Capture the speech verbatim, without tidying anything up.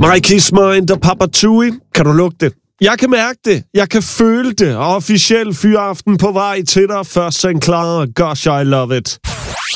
My Kiss Mind og Papa Tui. Kan du lugte det? Jeg kan mærke det. Jeg kan føle det. Og officiel fyraften på vej til dig. Først Saint Clara. Gosh, I love it.